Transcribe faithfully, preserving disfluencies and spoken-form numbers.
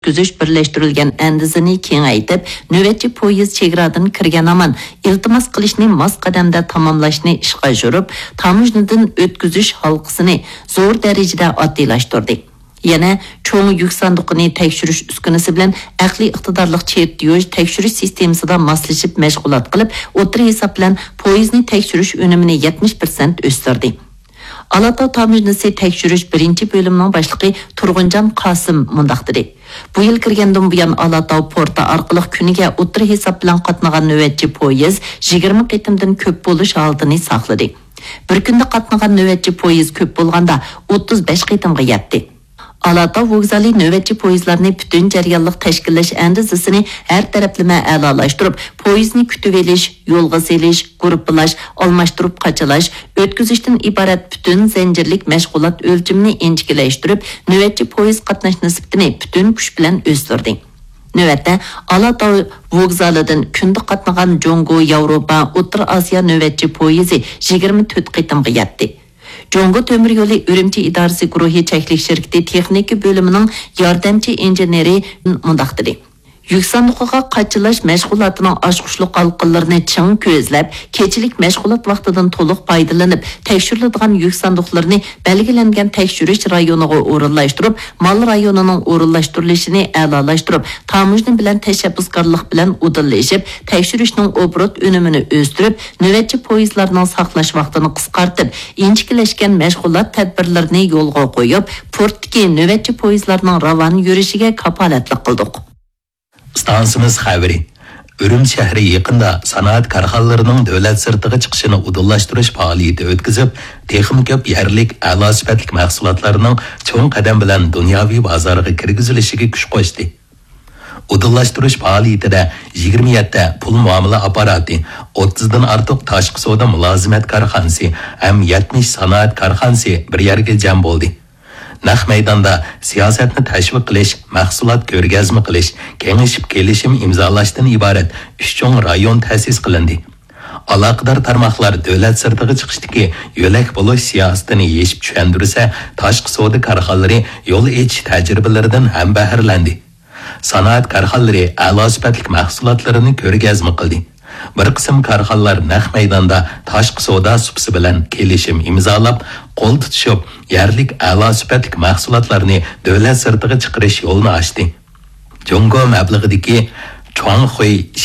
o'tkazish birlashtirilgan andizini kengaytib, navbatchi poyezd chegaradan kirgan aman iltimos qilishni mos qadamda tamomlashni ishga oshirib, tamojnadan o'tkazish halqasini zo'r darajada oddiylashtirdi. Yana cho'ng yuk sanduqini tekshirish uskunasi bilan aqliy iqtidorli chetyo'j tekshirish sistemasida moslashib mashg'ulot qilib, o'tir hisob bilan poyezdni tekshirish unumini yetmish foiz o'stirdi. Alata tamojnasi tekshirish birinchi bo'limining boshlig'i Turg'unjon Qosim mundaq dedi. Bu yil kirgandan buyon Alata porti orqali kuniga o'tir hisob bilan qatnagan navbatchi poyezd yigirma qitimdan ko'p bo'lish holatini saqladi. Bir kunda qatnagan navbatchi poyezd ko'p bo'lganda o'ttiz besh qitimga yetdi. Alata vokzali növbetçi poyezdlarni bütün jarayonliq tashkillash andizasini har taraflama a'lolashtirib, poyezdni kutib olish, yo'lga selish, gruppalash, almashtirib qachalash, o'tkazishdan iborat bütün zanjirlik mashg'ulot o'lchimini inchikilashtirib, növbetçi poyezd qatnash nisbatini bütün kuch bilan o'stirdi. Növbətdə Alata vokzalidan kunda qatnagan Jongo, Yevropa, O'rta Osiyo növbetçi poyezi yigirma to'rt qitimga yetdi. Jongo Temir Yo'li Ürümçi İdarəsi Guruhi Çəklik Şirkəti Texniki bölümünün yardımçı injeneri mundaq dedi. Yük sandıqıga qaçılash məşğulatının aşqışlıq halqalarını çiң közləb, keçilik məşğulat vaxtıdan toluq faydalanıb, tekşürüldiğən yük sandıqlarını belgilənген tekşürüş rayonuğa orunlaşdırıb, mal rayonunun orunlaşdırılışını əlalaşdırıb, tamojna bilan təşəbbüskarlıq bilan udullaşıb, tekşürüşnün obrot önümünü östürüb, növbətçi poyezdlarının saqlaş vaxtını qısqartıb, inçikiləşkən məşğulat tədbirlərini yolğa qoyub, portdaki növbətçi poyezdlarının ravan yürüşüge kapalatlık qıldıq. Stansimiz xəbəri. Ürüm şəhəri yaxında sanaat karxanalarının dövlət sırtığı çıxışını udullaşdırış fəaliyyəti ötküzüb, texnik köp yerlik əla sifətlik məhsullatlarının çoğun qədəm bilən dünyavi bazarıga kirgizilişiga kuch qo'shdi. Udullaşdırış fəaliyyətində yigirma yetti pul muomala aparatı, o'ttizdan ortiq tashqi savdo mulozimat karxanasi ham yetmish sanoat karxanasi bir yerga jam bo'ldi. Naq maydonda siyosatni tashviq qilish, mahsulot ko'rgazma qilish, kengashib kelishim imzolashdan iborat uch cho'ng rayon ta'sis qilindi. Aloqador tarmoqlar davlat sirtiga chiqishdagi yo'lak bo'lish siyosatini yechib tushundirsa, tashqi savdo korxonalari yo'l echish tajribalaridan ham bahrlandi. Sanoat korxonalari a'lo sifatli mahsulotlarini ko'rgazma qildi. Bir qism korxonalar naq maydonda tashqi savdo subsi bilan kelishim imzolab, qo'l tutishib, yerlik a'lo sifatli mahsulotlarni davlat sirtiga chiqarish yo'lini ochdi. Jongo mablag'idagi Chuanxuy